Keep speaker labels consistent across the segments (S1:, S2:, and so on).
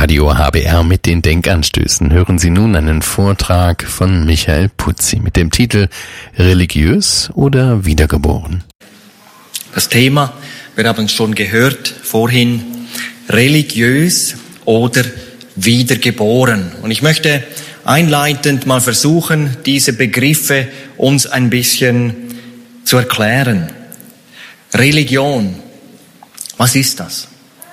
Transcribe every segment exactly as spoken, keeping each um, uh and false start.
S1: Radio H B R mit den Denkanstößen hören Sie nun einen Vortrag von Michael Putzi mit dem Titel Religiös oder wiedergeboren?
S2: Das Thema, wir haben es schon gehört vorhin, religiös oder wiedergeboren. Und ich möchte einleitend mal versuchen, diese Begriffe uns ein bisschen zu erklären. Religion, was ist das?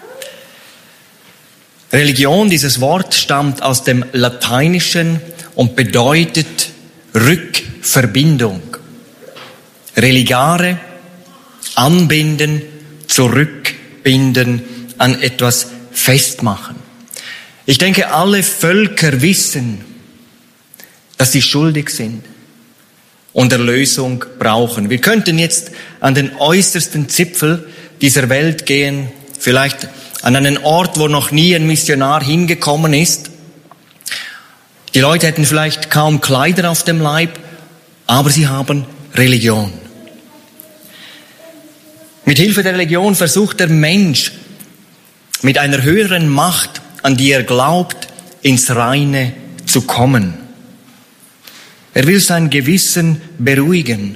S2: Religion, dieses Wort stammt aus dem Lateinischen und bedeutet Rückverbindung. Religare, anbinden, zurückbinden, an etwas festmachen. Ich denke, alle Völker wissen, dass sie schuldig sind und Erlösung brauchen. Wir könnten jetzt an den äußersten Zipfel dieser Welt gehen, vielleicht an einen Ort, wo noch nie ein Missionar hingekommen ist. Die Leute hätten vielleicht kaum Kleider auf dem Leib, aber sie haben Religion. Mit Hilfe der Religion versucht der Mensch mit einer höheren Macht, an die er glaubt, ins Reine zu kommen. Er will sein Gewissen beruhigen.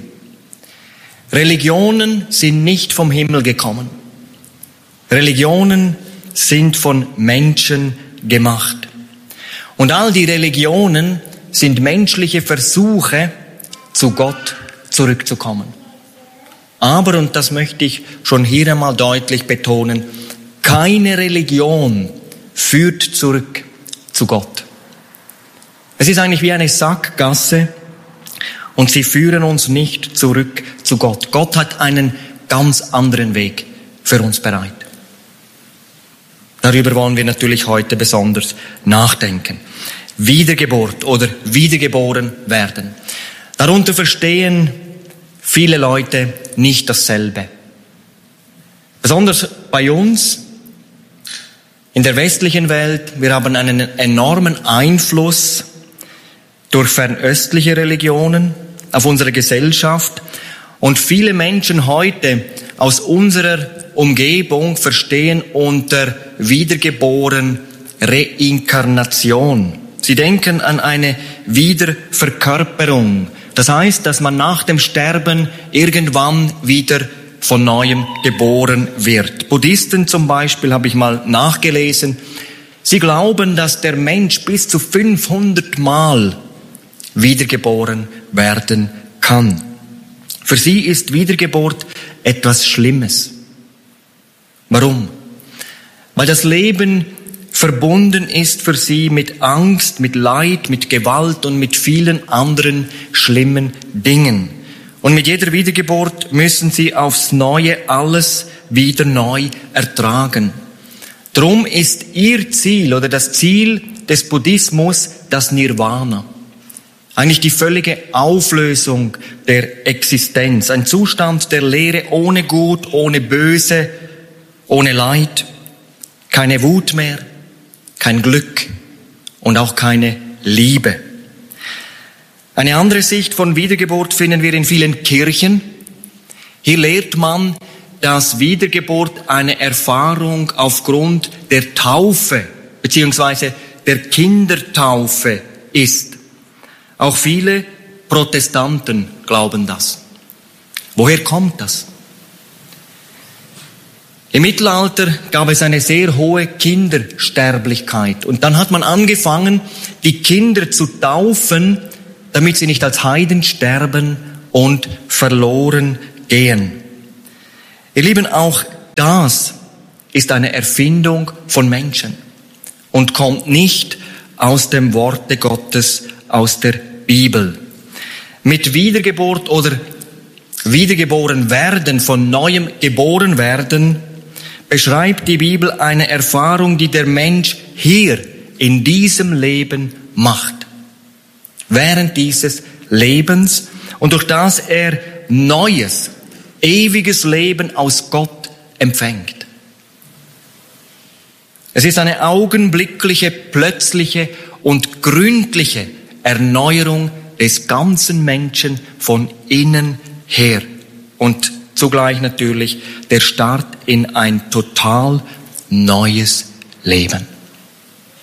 S2: Religionen sind nicht vom Himmel gekommen. Religionen sind von Menschen gemacht. Und all die Religionen sind menschliche Versuche, zu Gott zurückzukommen. Aber, und das möchte ich schon hier einmal deutlich betonen, keine Religion führt zurück zu Gott. Es ist eigentlich wie eine Sackgasse und sie führen uns nicht zurück zu Gott. Gott hat einen ganz anderen Weg für uns bereit. Darüber wollen wir natürlich heute besonders nachdenken. Wiedergeburt oder wiedergeboren werden. Darunter verstehen viele Leute nicht dasselbe. Besonders bei uns in der westlichen Welt, wir haben einen enormen Einfluss durch fernöstliche Religionen auf unsere Gesellschaft und viele Menschen heute aus unserer Umgebung verstehen unter wiedergeboren Reinkarnation. Sie denken an eine Wiederverkörperung. Das heißt, dass man nach dem Sterben irgendwann wieder von Neuem geboren wird. Buddhisten zum Beispiel, habe ich mal nachgelesen, sie glauben, dass der Mensch bis zu fünfhundert Mal wiedergeboren werden kann. Für sie ist Wiedergeburt etwas Schlimmes. Warum? Weil das Leben verbunden ist für sie mit Angst, mit Leid, mit Gewalt und mit vielen anderen schlimmen Dingen. Und mit jeder Wiedergeburt müssen sie aufs Neue alles wieder neu ertragen. Drum ist ihr Ziel oder das Ziel des Buddhismus das Nirvana. Eigentlich die völlige Auflösung der Existenz. Ein Zustand der Leere ohne Gut, ohne Böse, ohne Leid. Keine Wut mehr, kein Glück und auch keine Liebe. Eine andere Sicht von Wiedergeburt finden wir in vielen Kirchen. Hier lehrt man, dass Wiedergeburt eine Erfahrung aufgrund der Taufe beziehungsweise der Kindertaufe ist. Auch viele Protestanten glauben das. Woher kommt das? Im Mittelalter gab es eine sehr hohe Kindersterblichkeit und dann hat man angefangen, die Kinder zu taufen, damit sie nicht als Heiden sterben und verloren gehen. Ihr Lieben, auch das ist eine Erfindung von Menschen und kommt nicht aus dem Worte Gottes, aus der Bibel. Mit Wiedergeburt oder wiedergeboren werden, von Neuem geboren werden, beschreibt die Bibel eine Erfahrung, die der Mensch hier in diesem Leben macht. Während dieses Lebens und durch das er neues, ewiges Leben aus Gott empfängt. Es ist eine augenblickliche, plötzliche und gründliche Erneuerung des ganzen Menschen von innen her und zugleich natürlich der Start in ein total neues Leben.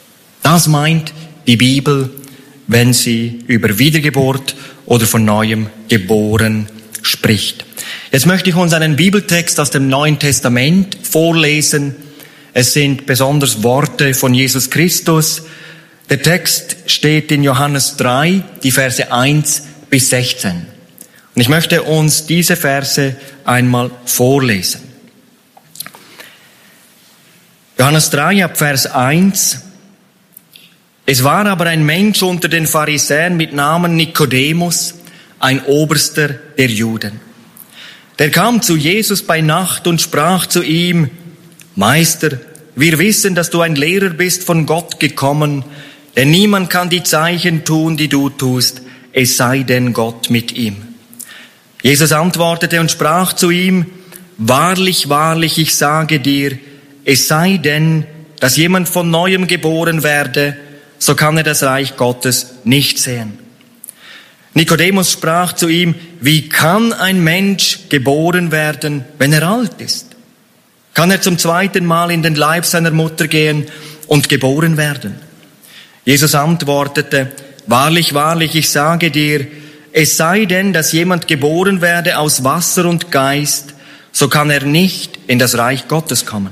S2: Das meint die Bibel, wenn sie über Wiedergeburt oder von Neuem geboren spricht. Jetzt möchte ich uns einen Bibeltext aus dem Neuen Testament vorlesen. Es sind besonders Worte von Jesus Christus. Der Text steht in Johannes drei, die Verse eins bis sechzehn. Und ich möchte uns diese Verse einmal vorlesen. Johannes drei, ab Vers eins. Es war aber ein Mensch unter den Pharisäern mit Namen Nikodemus, ein Oberster der Juden. Der kam zu Jesus bei Nacht und sprach zu ihm: Meister, wir wissen, dass du ein Lehrer bist von Gott gekommen, denn niemand kann die Zeichen tun, die du tust, es sei denn Gott mit ihm. Jesus antwortete und sprach zu ihm: Wahrlich, wahrlich, ich sage dir, es sei denn, dass jemand von Neuem geboren werde, so kann er das Reich Gottes nicht sehen. Nikodemus sprach zu ihm: Wie kann ein Mensch geboren werden, wenn er alt ist? Kann er zum zweiten Mal in den Leib seiner Mutter gehen und geboren werden? Jesus antwortete: Wahrlich, wahrlich, ich sage dir, es sei denn, dass jemand geboren werde aus Wasser und Geist, so kann er nicht in das Reich Gottes kommen.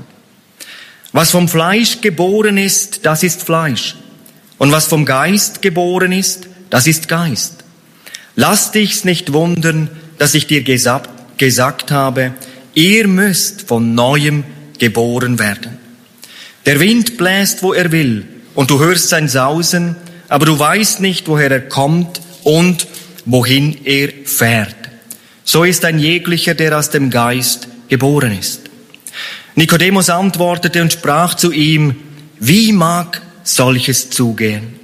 S2: Was vom Fleisch geboren ist, das ist Fleisch. Und was vom Geist geboren ist, das ist Geist. Lass dich's nicht wundern, dass ich dir gesagt, gesagt habe, ihr müsst von Neuem geboren werden. Der Wind bläst, wo er will, und du hörst sein Sausen, aber du weißt nicht, woher er kommt und wohin er fährt. So ist ein jeglicher, der aus dem Geist geboren ist. Nikodemus antwortete und sprach zu ihm: Wie mag solches zugehen?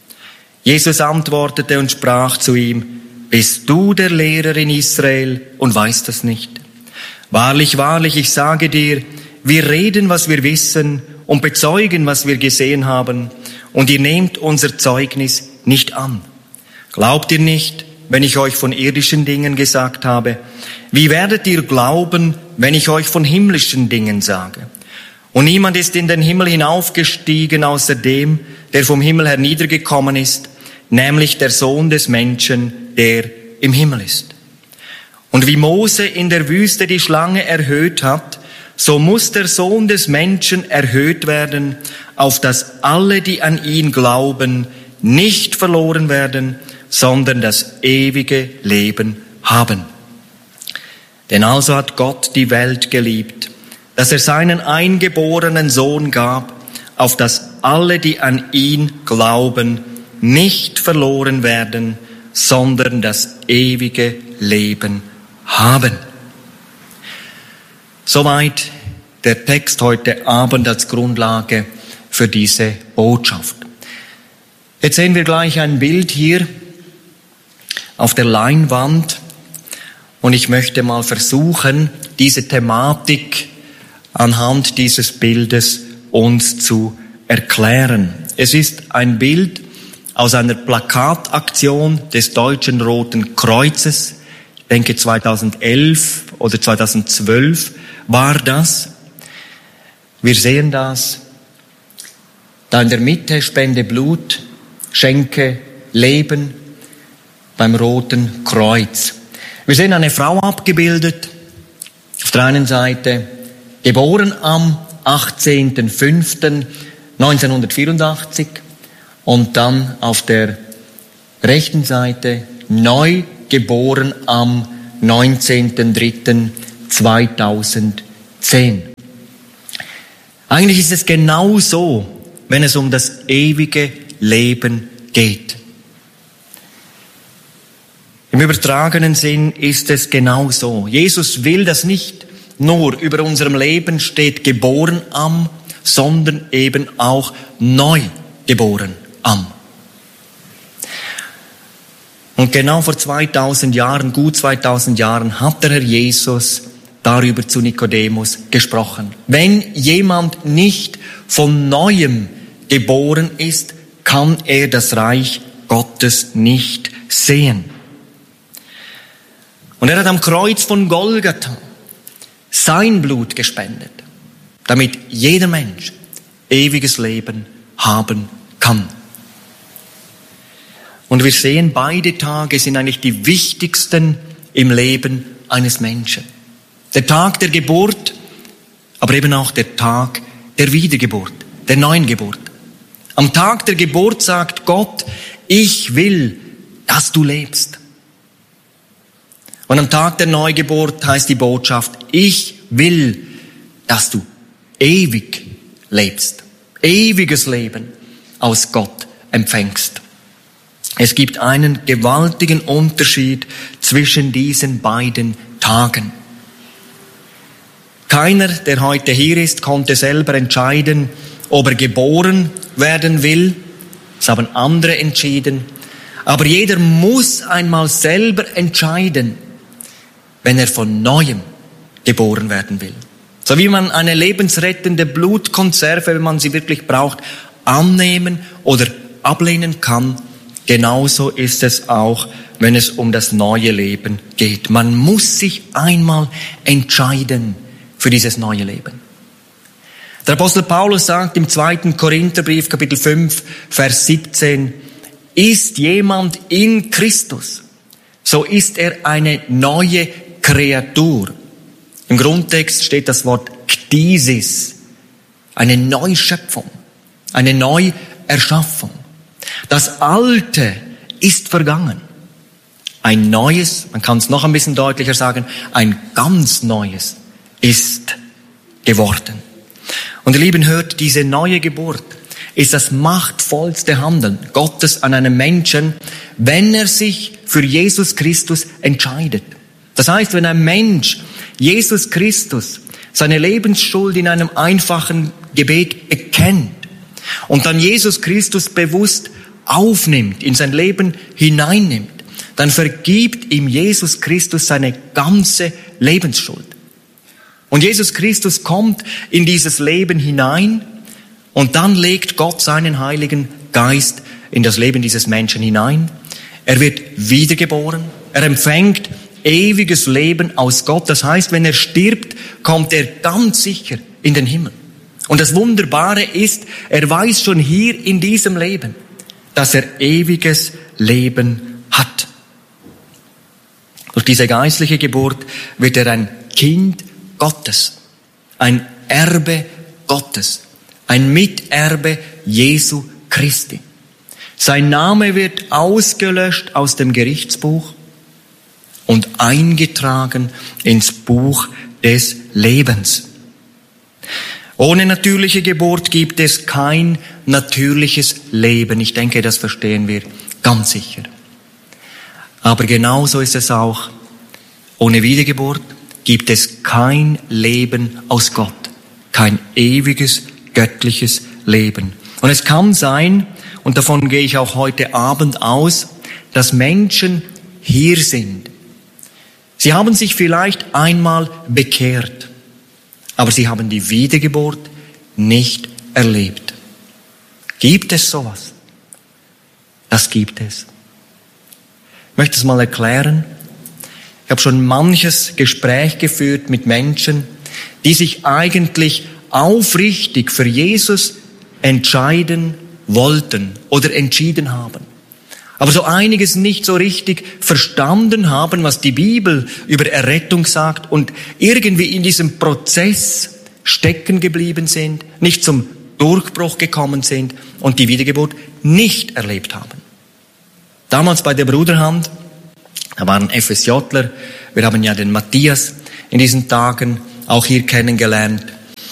S2: Jesus antwortete und sprach zu ihm: Bist du der Lehrer in Israel und weißt das nicht? Wahrlich, wahrlich, ich sage dir, wir reden, was wir wissen und bezeugen, was wir gesehen haben, und ihr nehmt unser Zeugnis nicht an. Glaubt ihr nicht, wenn ich euch von irdischen Dingen gesagt habe? Wie werdet ihr glauben, wenn ich euch von himmlischen Dingen sage? Und niemand ist in den Himmel hinaufgestiegen, außer dem, der vom Himmel herniedergekommen ist, nämlich der Sohn des Menschen, der im Himmel ist. Und wie Mose in der Wüste die Schlange erhöht hat, so muss der Sohn des Menschen erhöht werden, auf dass alle, die an ihn glauben, nicht verloren werden, sondern das ewige Leben haben. Denn also hat Gott die Welt geliebt, dass er seinen eingeborenen Sohn gab, auf dass alle, die an ihn glauben, nicht verloren werden, sondern das ewige Leben haben. Soweit der Text heute Abend als Grundlage für diese Botschaft. Jetzt sehen wir gleich ein Bild hier auf der Leinwand und ich möchte mal versuchen, diese Thematik anhand dieses Bildes uns zu erklären. Es ist ein Bild aus einer Plakataktion des Deutschen Roten Kreuzes. Ich denke zweitausendelf oder zweitausendzwölf war das. Wir sehen das. Da in der Mitte: Spende Blut, schenke Leben beim Roten Kreuz. Wir sehen eine Frau abgebildet. Auf der einen Seite geboren am achtzehnten fünften neunzehnhundertvierundachtzig und dann auf der rechten Seite neu geboren am neunzehnten dritten zweitausendzehn. Eigentlich ist es genau so, wenn es um das ewige Leben geht. Im übertragenen Sinn ist es genau so. Jesus will, dass nicht nur über unserem Leben steht geboren am, sondern eben auch neu geboren am. Und genau vor zweitausend Jahren, gut zweitausend Jahren, hat der Herr Jesus darüber zu Nikodemus gesprochen. Wenn jemand nicht von Neuem geboren ist, kann er das Reich Gottes nicht sehen. Und er hat am Kreuz von Golgatha sein Blut gespendet, damit jeder Mensch ewiges Leben haben kann. kann. Und wir sehen, beide Tage sind eigentlich die wichtigsten im Leben eines Menschen. Der Tag der Geburt, aber eben auch der Tag der Wiedergeburt, der neuen Geburt. Am Tag der Geburt sagt Gott, ich will, dass du lebst. Und am Tag der Neugeburt heißt die Botschaft, ich will, dass du ewig lebst. Ewiges Leben aus Gott empfängst. Es gibt einen gewaltigen Unterschied zwischen diesen beiden Tagen. Keiner, der heute hier ist, konnte selber entscheiden, ob er geboren werden will. Das haben andere entschieden. Aber jeder muss einmal selber entscheiden, wenn er von Neuem geboren werden will. So wie man eine lebensrettende Blutkonserve, wenn man sie wirklich braucht, annehmen oder ablehnen kann, genauso ist es auch, wenn es um das neue Leben geht. Man muss sich einmal entscheiden für dieses neue Leben. Der Apostel Paulus sagt im zweiten Korintherbrief, Kapitel fünf, Vers siebzehn, ist jemand in Christus, so ist er eine neue Kreatur. Im Grundtext steht das Wort Ktisis, eine Neuschöpfung, eine Neuerschaffung. Das Alte ist vergangen. Ein Neues, man kann es noch ein bisschen deutlicher sagen, ein ganz Neues ist geworden. Und ihr Lieben, hört, diese neue Geburt ist das machtvollste Handeln Gottes an einem Menschen, wenn er sich für Jesus Christus entscheidet. Das heißt, wenn ein Mensch Jesus Christus seine Lebensschuld in einem einfachen Gebet bekennt und dann Jesus Christus bewusst aufnimmt, in sein Leben hineinnimmt, dann vergibt ihm Jesus Christus seine ganze Lebensschuld. Und Jesus Christus kommt in dieses Leben hinein und dann legt Gott seinen Heiligen Geist in das Leben dieses Menschen hinein. Er wird wiedergeboren, er empfängt ewiges Leben aus Gott. Das heißt, wenn er stirbt, kommt er ganz sicher in den Himmel. Und das Wunderbare ist, er weiß schon hier in diesem Leben, dass er ewiges Leben hat. Durch diese geistliche Geburt wird er ein Kind Gottes, ein Erbe Gottes, ein Miterbe Jesu Christi. Sein Name wird ausgelöscht aus dem Gerichtsbuch und eingetragen ins Buch des Lebens. Ohne natürliche Geburt gibt es kein natürliches Leben. Ich denke, das verstehen wir ganz sicher. Aber genauso ist es auch, ohne Wiedergeburt gibt es kein Leben aus Gott, kein ewiges, göttliches Leben. Und es kann sein, und davon gehe ich auch heute Abend aus, dass Menschen hier sind. Sie haben sich vielleicht einmal bekehrt, aber sie haben die Wiedergeburt nicht erlebt. Gibt es sowas? Das gibt es. Ich möchte es mal erklären. Ich habe schon manches Gespräch geführt mit Menschen, die sich eigentlich aufrichtig für Jesus entscheiden wollten oder entschieden haben. Aber so einiges nicht so richtig verstanden haben, was die Bibel über Errettung sagt und irgendwie in diesem Prozess stecken geblieben sind, nicht zum Durchbruch gekommen sind und die Wiedergeburt nicht erlebt haben. Damals bei der Bruderhand, da waren FSJler, wir haben ja den Matthias in diesen Tagen auch hier kennengelernt.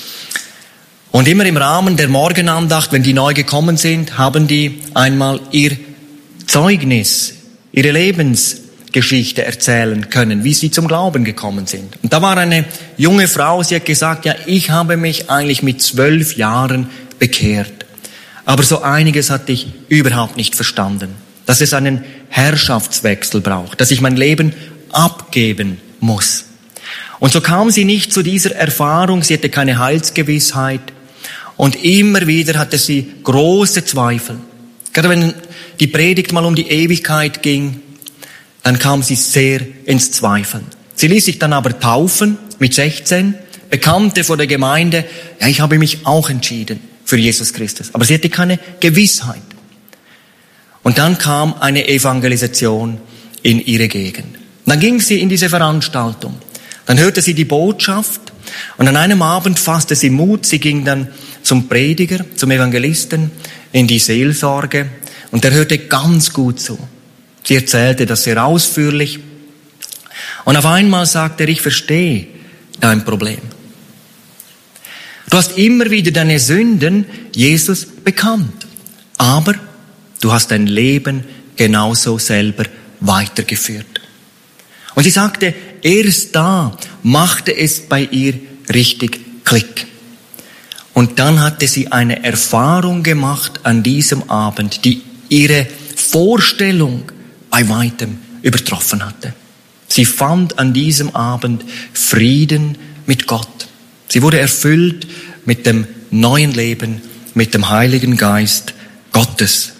S2: Und immer im Rahmen der Morgenandacht, wenn die neu gekommen sind, haben die einmal ihr Zeugnis, ihre Lebensgeschichte erzählen können, wie sie zum Glauben gekommen sind. Und da war eine junge Frau, sie hat gesagt, ja, ich habe mich eigentlich mit zwölf Jahren bekehrt. Aber so einiges hatte ich überhaupt nicht verstanden. Dass es einen Herrschaftswechsel braucht, dass ich mein Leben abgeben muss. Und so kam sie nicht zu dieser Erfahrung, sie hatte keine Heilsgewissheit und immer wieder hatte sie große Zweifel. Gerade wenn die Predigt mal um die Ewigkeit ging, dann kam sie sehr ins Zweifeln. Sie ließ sich dann aber taufen mit sechzehn, bekannte vor der Gemeinde, ja, ich habe mich auch entschieden für Jesus Christus. Aber sie hatte keine Gewissheit. Und dann kam eine Evangelisation in ihre Gegend. Dann ging sie in diese Veranstaltung. Dann hörte sie die Botschaft und an einem Abend fasste sie Mut. Sie ging dann zum Prediger, zum Evangelisten, in die Seelsorge und der hörte ganz gut zu. Sie erzählte das sehr ausführlich und auf einmal sagte er, ich verstehe dein Problem. Du hast immer wieder deine Sünden Jesus bekannt, aber du hast dein Leben genauso selber weitergeführt. Und sie sagte, erst da machte es bei ihr richtig Klick. Und dann hatte sie eine Erfahrung gemacht an diesem Abend, die ihre Vorstellung bei weitem übertroffen hatte. Sie fand an diesem Abend Frieden mit Gott. Sie wurde erfüllt mit dem neuen Leben, mit dem Heiligen Geist Gottes.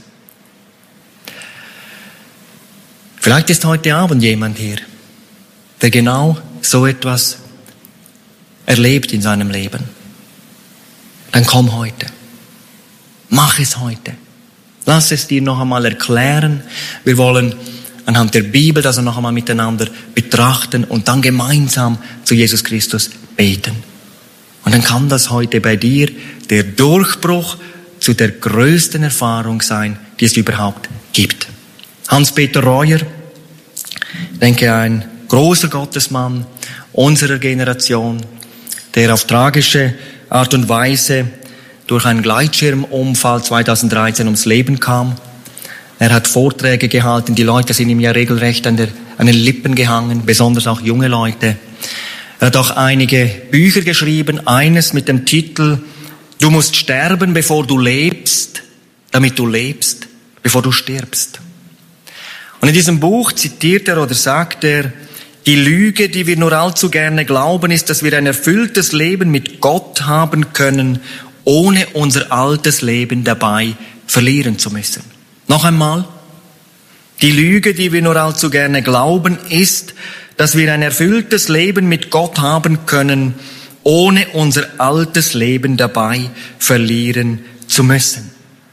S2: Vielleicht ist heute Abend jemand hier, der genau so etwas erlebt in seinem Leben. Dann komm heute. Mach es heute. Lass es dir noch einmal erklären. Wir wollen anhand der Bibel das noch einmal miteinander betrachten und dann gemeinsam zu Jesus Christus beten. Und dann kann das heute bei dir der Durchbruch zu der größten Erfahrung sein, die es überhaupt gibt. Hans-Peter Reuer, ich denke ein großer Gottesmann unserer Generation, der auf tragische Art und Weise durch einen Gleitschirmunfall zweitausenddreizehn ums Leben kam. Er hat Vorträge gehalten, die Leute sind ihm ja regelrecht an, der, an den Lippen gehangen, besonders auch junge Leute. Er hat auch einige Bücher geschrieben, eines mit dem Titel Du musst sterben, bevor du lebst, damit du lebst, bevor du stirbst. Und in diesem Buch zitiert er oder sagt er, die Lüge, die wir nur allzu gerne glauben, ist, dass wir ein erfülltes Leben mit Gott haben können, ohne unser altes Leben dabei verlieren zu müssen. Noch einmal. Die Lüge, die wir nur allzu gerne glauben, ist, dass wir ein erfülltes Leben mit Gott haben können, ohne unser altes Leben dabei verlieren zu müssen.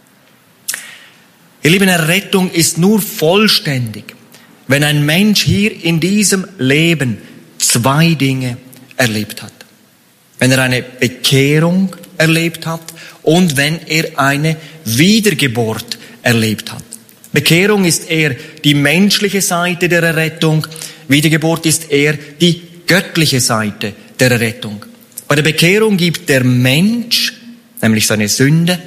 S2: Ihr Lieben, Errettung ist nur vollständig, wenn ein Mensch hier in diesem Leben zwei Dinge erlebt hat. Wenn er eine Bekehrung erlebt hat und wenn er eine Wiedergeburt erlebt hat. Bekehrung ist eher die menschliche Seite der Errettung, Wiedergeburt ist eher die göttliche Seite der Errettung. Bei der Bekehrung gibt der Mensch, nämlich seine Sünde,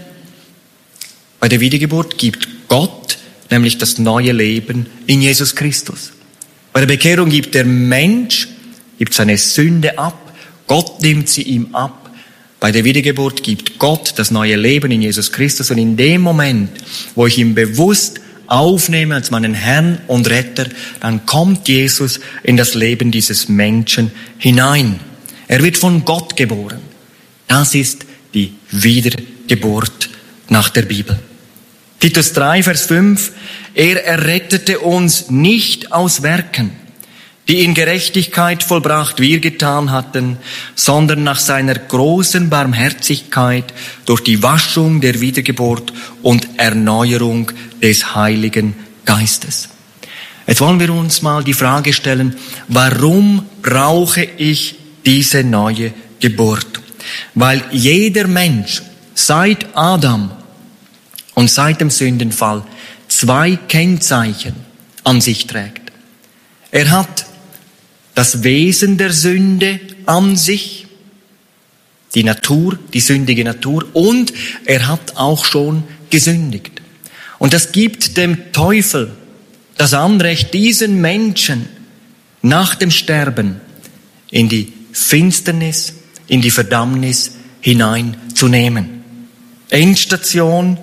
S2: bei der Wiedergeburt gibt Gott, nämlich das neue Leben in Jesus Christus. Bei der Bekehrung gibt der Mensch, gibt seine Sünde ab, Gott nimmt sie ihm ab. Bei der Wiedergeburt gibt Gott das neue Leben in Jesus Christus und in dem Moment, wo ich ihn bewusst aufnehme als meinen Herrn und Retter, dann kommt Jesus in das Leben dieses Menschen hinein. Er wird von Gott geboren. Das ist die Wiedergeburt nach der Bibel. Titus drei, Vers fünf, er errettete uns nicht aus Werken, die in Gerechtigkeit vollbracht wir getan hatten, sondern nach seiner großen Barmherzigkeit durch die Waschung der Wiedergeburt und Erneuerung des Heiligen Geistes. Jetzt wollen wir uns mal die Frage stellen, warum brauche ich diese neue Geburt? Weil jeder Mensch seit Adam und seit dem Sündenfall zwei Kennzeichen an sich trägt. Er hat das Wesen der Sünde an sich, die Natur, die sündige Natur, und er hat auch schon gesündigt. Und das gibt dem Teufel das Anrecht, diesen Menschen nach dem Sterben in die Finsternis, in die Verdammnis hineinzunehmen. Endstation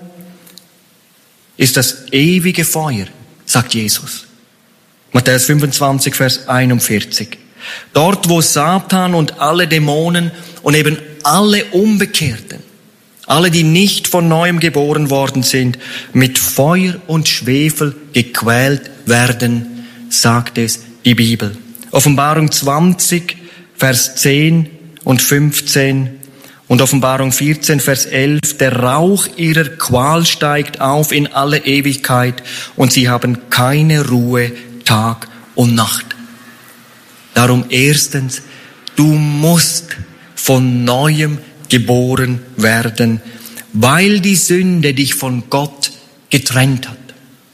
S2: ist das ewige Feuer, sagt Jesus. Matthäus fünfundzwanzig, Vers einundvierzig. Dort, wo Satan und alle Dämonen und eben alle Unbekehrten, alle, die nicht von Neuem geboren worden sind, mit Feuer und Schwefel gequält werden, sagt es die Bibel. Offenbarung zwanzig, Vers zehn und fünfzehn. Und Offenbarung vierzehn, Vers elf, der Rauch ihrer Qual steigt auf in alle Ewigkeit und sie haben keine Ruhe Tag und Nacht. Darum erstens, du musst von Neuem geboren werden, weil die Sünde dich von Gott getrennt hat.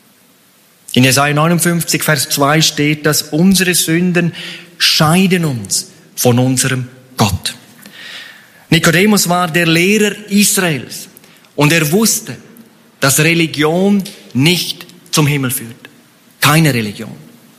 S2: In Jesaja neunundfünfzig, Vers zwei steht, dass unsere Sünden scheiden uns von unserem Gott. Nikodemus war der Lehrer Israels und er wusste, dass Religion nicht zum Himmel führt. Keine Religion.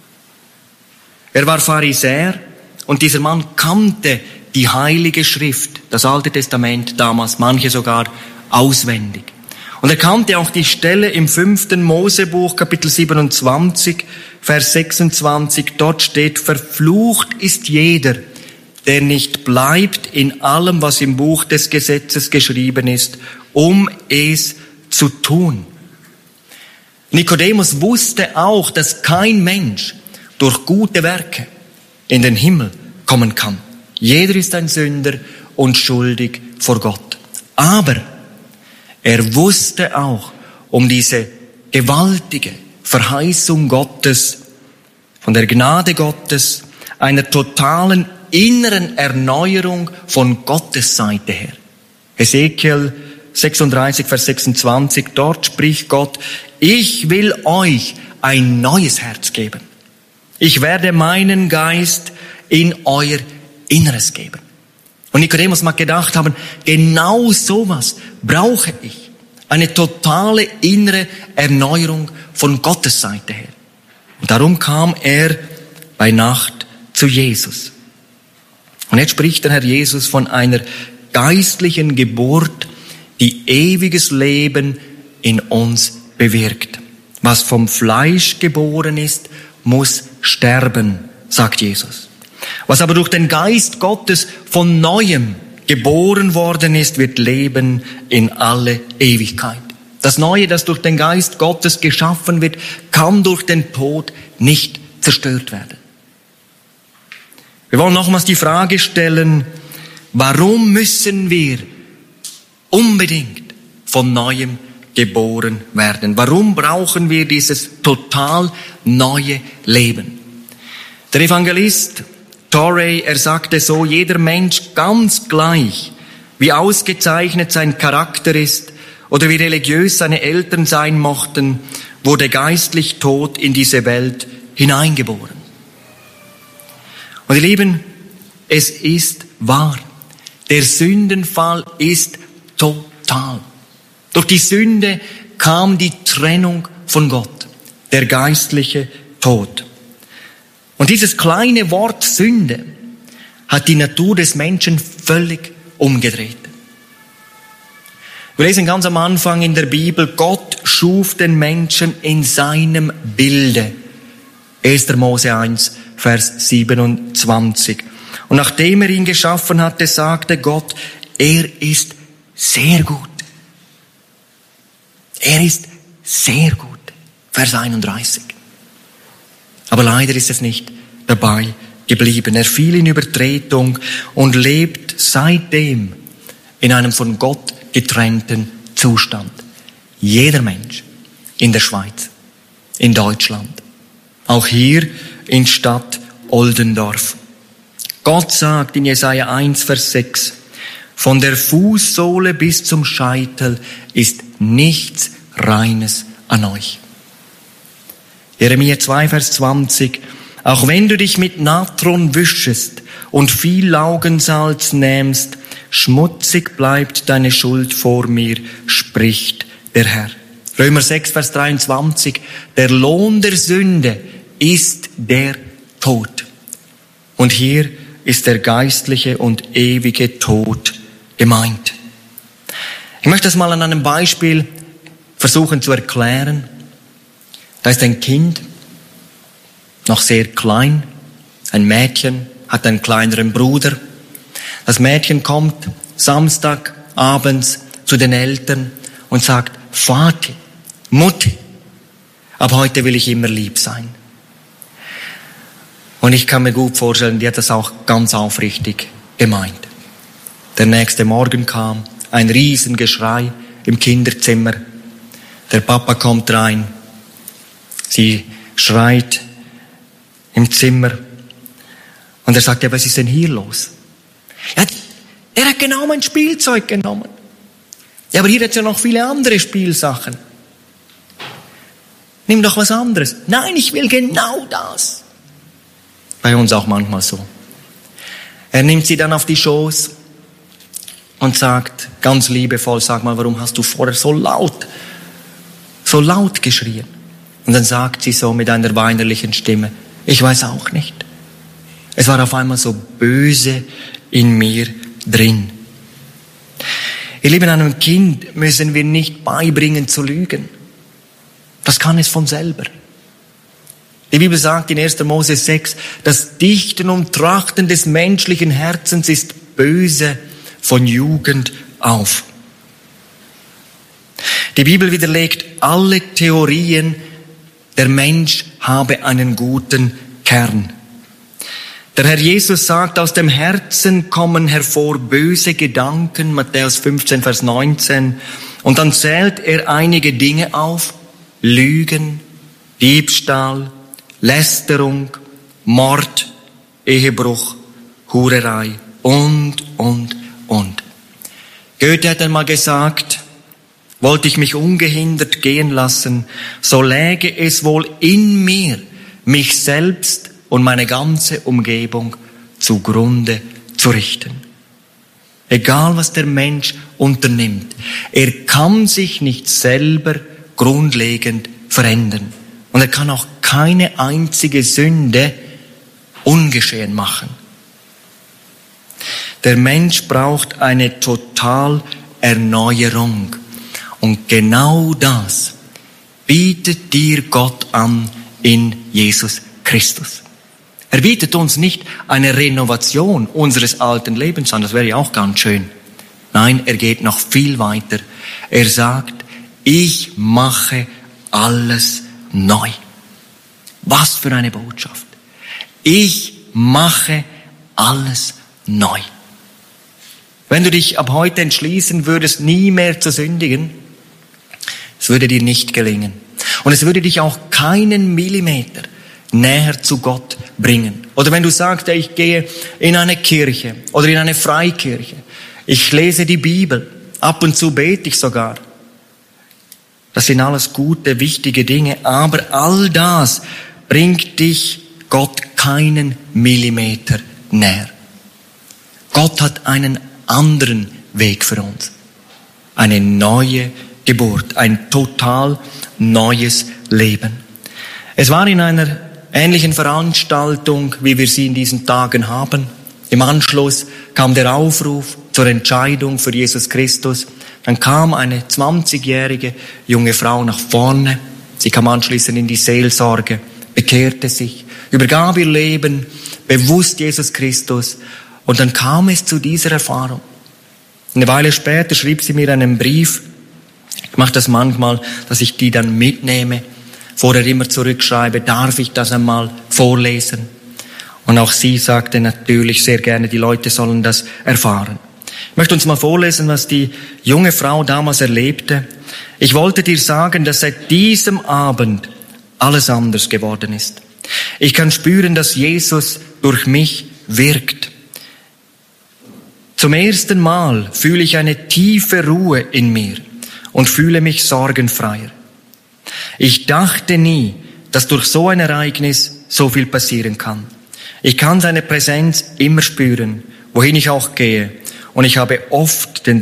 S2: Er war Pharisäer und dieser Mann kannte die Heilige Schrift, das Alte Testament damals, manche sogar auswendig. Und er kannte auch die Stelle im fünften Mosebuch, Kapitel siebenundzwanzig, Vers sechsundzwanzig. Dort steht, verflucht ist jeder, der nicht bleibt in allem, was im Buch des Gesetzes geschrieben ist, um es zu tun. Nikodemus wusste auch, dass kein Mensch durch gute Werke in den Himmel kommen kann. Jeder ist ein Sünder und schuldig vor Gott. Aber er wusste auch um diese gewaltige Verheißung Gottes, von der Gnade Gottes, einer totalen inneren Erneuerung von Gottes Seite her. Ezekiel sechsunddreißig, Vers sechsundzwanzig, dort spricht Gott, ich will euch ein neues Herz geben. Ich werde meinen Geist in euer Inneres geben. Und Nikodemus mag gedacht haben, genau sowas brauche ich. Eine totale innere Erneuerung von Gottes Seite her. Und darum kam er bei Nacht zu Jesus. Und jetzt spricht der Herr Jesus von einer geistlichen Geburt, die ewiges Leben in uns bewirkt. Was vom Fleisch geboren ist, muss sterben, sagt Jesus. Was aber durch den Geist Gottes von Neuem geboren worden ist, wird leben in alle Ewigkeit. Das Neue, das durch den Geist Gottes geschaffen wird, kann durch den Tod nicht zerstört werden. Wir wollen nochmals die Frage stellen, warum müssen wir unbedingt von Neuem geboren werden? Warum brauchen wir dieses total neue Leben? Der Evangelist Torrey, er sagte so, jeder Mensch ganz gleich, wie ausgezeichnet sein Charakter ist oder wie religiös seine Eltern sein mochten, wurde geistlich tot in diese Welt hineingeboren. Und ihr Lieben, es ist wahr. Der Sündenfall ist total. Durch die Sünde kam die Trennung von Gott, der geistliche Tod. Und dieses kleine Wort Sünde hat die Natur des Menschen völlig umgedreht. Wir lesen ganz am Anfang in der Bibel, Gott schuf den Menschen in seinem Bilde. erster Mose eins, Vers siebenundzwanzig. Und nachdem er ihn geschaffen hatte, sagte Gott, er ist sehr gut. Er ist sehr gut. Vers einunddreißig. Aber leider ist es nicht dabei geblieben. Er fiel in Übertretung und lebt seitdem in einem von Gott getrennten Zustand. Jeder Mensch in der Schweiz, in Deutschland, auch hier in Stadt Oldendorf. Gott sagt in Jesaja eins, Vers sechs, von der Fußsohle bis zum Scheitel ist nichts Reines an euch. Jeremia zwei, Vers zwanzig, auch wenn du dich mit Natron wischest und viel Laugensalz nähmst, schmutzig bleibt deine Schuld vor mir, spricht der Herr. Römer sechs, Vers dreiundzwanzig, der Lohn der Sünde ist der Tod. Und hier ist der geistliche und ewige Tod gemeint. Ich möchte das mal an einem Beispiel versuchen zu erklären. Da ist ein Kind, noch sehr klein, ein Mädchen, hat einen kleineren Bruder. Das Mädchen kommt Samstag abends zu den Eltern und sagt, Vati, Mutti, ab heute will ich immer lieb sein. Und ich kann mir gut vorstellen, die hat das auch ganz aufrichtig gemeint. Der nächste Morgen kam, ein Riesengeschrei im Kinderzimmer. Der Papa kommt rein. Sie schreit im Zimmer. Und er sagt, ja, was ist denn hier los? Ja, er hat genau mein Spielzeug genommen. Ja, aber hier hat es ja noch viele andere Spielsachen. Nimm doch was anderes. Nein, ich will genau das. Bei uns auch manchmal so. Er nimmt sie dann auf die Schoß und sagt, ganz liebevoll, sag mal, warum hast du vorher so laut, so laut geschrien? Und dann sagt sie so mit einer weinerlichen Stimme, ich weiß auch nicht. Es war auf einmal so böse in mir drin. Ihr Lieben, einem Kind müssen wir nicht beibringen zu lügen. Das kann es von selber. Die Bibel sagt in erster Mose sechs, das Dichten und Trachten des menschlichen Herzens ist böse von Jugend auf. Die Bibel widerlegt alle Theorien, der Mensch habe einen guten Kern. Der Herr Jesus sagt, aus dem Herzen kommen hervor böse Gedanken, Matthäus fünfzehn, Vers neunzehn. Und dann zählt er einige Dinge auf, Lügen, Diebstahl, Lästerung, Mord, Ehebruch, Hurerei und, und, und. Goethe hat einmal gesagt, wollte ich mich ungehindert gehen lassen, so läge es wohl in mir, mich selbst und meine ganze Umgebung zugrunde zu richten. Egal was der Mensch unternimmt, er kann sich nicht selber grundlegend verändern. Und er kann auch keine einzige Sünde ungeschehen machen. Der Mensch braucht eine Totalerneuerung. Und genau das bietet dir Gott an in Jesus Christus. Er bietet uns nicht eine Renovation unseres alten Lebens an, das wäre ja auch ganz schön. Nein, er geht noch viel weiter. Er sagt, ich mache alles neu. Was für eine Botschaft. Ich mache alles neu. Wenn du dich ab heute entschließen würdest, nie mehr zu sündigen, es würde dir nicht gelingen. Und es würde dich auch keinen Millimeter näher zu Gott bringen. Oder wenn du sagst, ja, ich gehe in eine Kirche oder in eine Freikirche, ich lese die Bibel, ab und zu bete ich sogar. Das sind alles gute, wichtige Dinge, aber all das bringt dich Gott keinen Millimeter näher. Gott hat einen anderen Weg für uns. Eine neue Geburt, ein total neues Leben. Es war in einer ähnlichen Veranstaltung, wie wir sie in diesen Tagen haben. Im Anschluss kam der Aufruf zur Entscheidung für Jesus Christus. Dann kam eine zwanzigjährige junge Frau nach vorne. Sie kam anschließend in die Seelsorge, bekehrte sich, übergab ihr Leben, bewusst Jesus Christus. Und dann kam es zu dieser Erfahrung. Eine Weile später schrieb sie mir einen Brief. Ich mache das manchmal, dass ich die dann mitnehme, vorher immer zurückschreibe, darf ich das einmal vorlesen? Und auch sie sagte natürlich sehr gerne, die Leute sollen das erfahren. Ich möchte uns mal vorlesen, was die junge Frau damals erlebte. Ich wollte dir sagen, dass seit diesem Abend alles anders geworden ist. Ich kann spüren, dass Jesus durch mich wirkt. Zum ersten Mal fühle ich eine tiefe Ruhe in mir und fühle mich sorgenfreier. Ich dachte nie, dass durch so ein Ereignis so viel passieren kann. Ich kann seine Präsenz immer spüren, wohin ich auch gehe. Und ich habe oft den